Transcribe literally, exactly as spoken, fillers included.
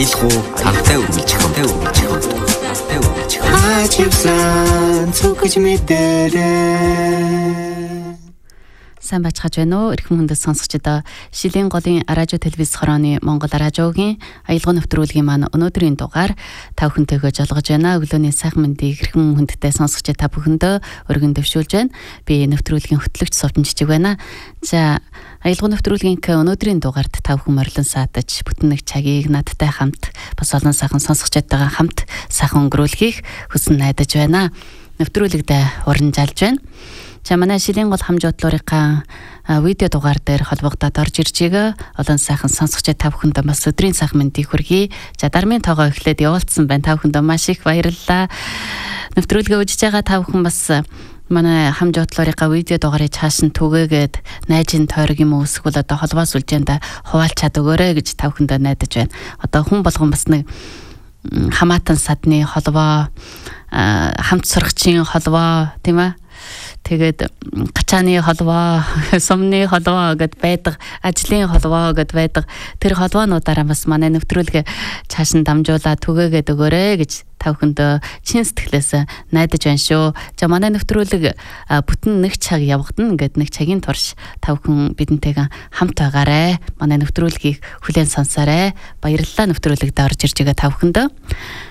Илхүү тантай үргэлжих тантай үргэлжих тантай үргэлжих. Хачивсан цогж мэдэрээ. Сайн бачхаж байна уу? Эрхэм хүндэт сонсогчдоо Шилийн голын радио телевиз хорооны Монгол радиогийн аялал нэвтрүүлгийн маань өнөөдрийн дугаар та бүхэнтэйгээ жолгож байна. Өглөөний сайхан мэндийг эрхэм хүндтэй сонсогч та бүхэндээ өргөн дэвшүүлж байна. Би нэвтрүүлгийн хөтлөгч Сувтан Жижиг байна. За аялал нэвтрүүлгийн өнөөдрийн дугаард та бүхэн морилон саатаж бүтэн нэг цагийг надтай хамт бас олон сайхан сонсогчдойгоо хамт сайхан өнгөрүүлэхийг хүсэн найдаж байна. Нэвтрүүлэгдээ уран жалж байна. За манай Шилийн гол хамж бодлоорынхаа видео дугаар дээр холбогдоод орж ирж байгаа олон сайхан сонсогчид та бүхэндээ бас өдрийн сайхан мэндийг хүргэе. За дармын тоогоо эхлээд явуулсан байна. Та бүхэндээ маш их баярлалаа. Нэвтрүүлгээ үзэж байгаа та бүхэн бас манай хамж бодлоорынхаа видео дугаарыг цааш нь түгээгээд найжийн тойрог юм уу эсвэл одоо холбоос үлжээндээ хуваалцаад өгөөрэй гэж та бүхэндээ найдаж байна. Одоо хүн болгон бас нэг хамаатан садны холбоо, хамт сурагчийн холбоо тийм ээ. Тэгээд гачааны холбоо, сумны холбоо гэд байдаг, ажлын холбоо гэд байдаг. Тэр холбоонуудаараа бас манай нэвтрүүлгээ цааш нь дамжуулаад түгээгээд өгөөрэй гэж та бүхэндээ чин сэтгэлээс найдаж байна шүү. За манай нэвтрүүлэг бүтэн нэг цаг явагдана. Ингээд нэг цагийн турш та бүхэн бидэнтэйгээ хамт байгаарай. Манай нэвтрүүлгийг хүлээн сонсоорой. Баярлалаа нэвтрүүлэгт орж ирж байгаа та бүхэндээ.